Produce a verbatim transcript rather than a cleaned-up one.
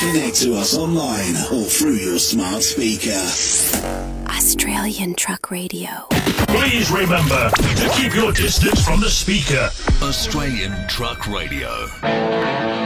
Connect to us online or through your smart speaker. Australian Truck Radio. Please remember to keep your distance from the speaker. Australian Truck Radio.